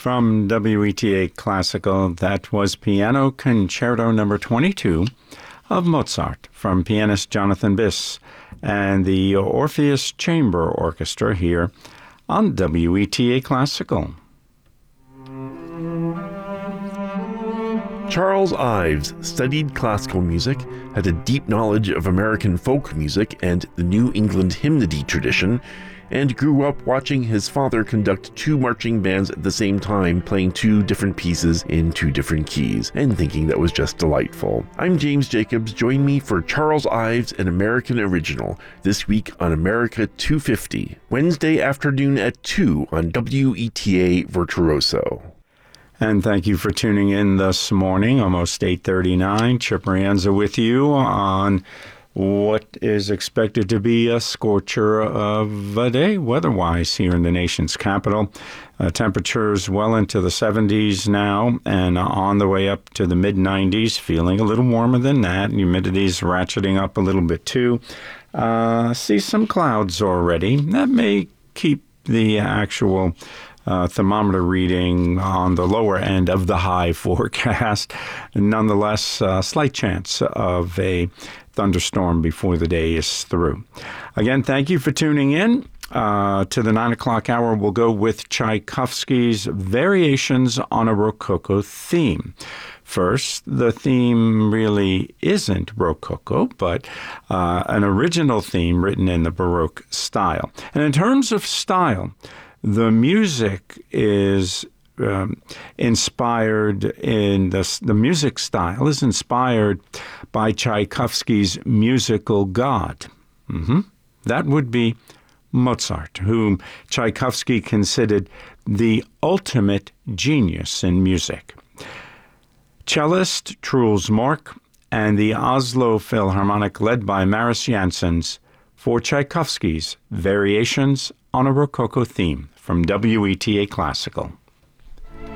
From WETA Classical, that was Piano Concerto Number 22 of Mozart from pianist Jonathan Biss and the Orpheus Chamber Orchestra here on WETA Classical. Charles Ives studied classical music, had a deep knowledge of American folk music and the New England hymnody tradition, and grew up watching his father conduct two marching bands at the same time, playing two different pieces in two different keys, and thinking that was just delightful. I'm James Jacobs. Join me for Charles Ives, an American Original, this week on America 250, Wednesday afternoon at 2 on WETA Virtuoso. And thank you for tuning in this morning, almost 8:39. Chip Rienza with you on what is expected to be a scorcher of a day weather-wise here in the nation's capital. Temperatures well into the 70s now and on the way up to the mid-90s, feeling a little warmer than that. Humidity's ratcheting up a little bit too. See some clouds already. That may keep the actual thermometer reading on the lower end of the high forecast. Nonetheless, slight chance of a thunderstorm before the day is through. Again, thank you for tuning in. To the 9 o'clock hour, we'll go with Tchaikovsky's Variations on a Rococo Theme. First, the theme really isn't Rococo, but an original theme written in the Baroque style. And in terms of style, the music is inspired in the music style is inspired by Tchaikovsky's musical god. That would be Mozart, whom Tchaikovsky considered the ultimate genius in music. Cellist Truls Mork and the Oslo Philharmonic, led by Maris Janssens, for Tchaikovsky's Variations on a Rococo Theme from WETA Classical.